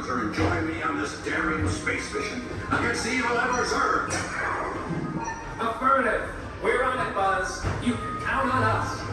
sir, and join me on this daring space mission against the evil Emperor's Earth. Affirmative. We're on it, Buzz. You can count on us.